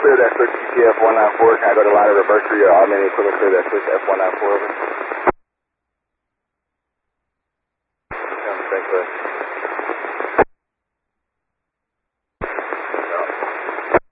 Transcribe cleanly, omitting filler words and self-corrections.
clear that switch to UTF 194. Can I go to line of reverse for your automated equipment clear that switch to F194 over?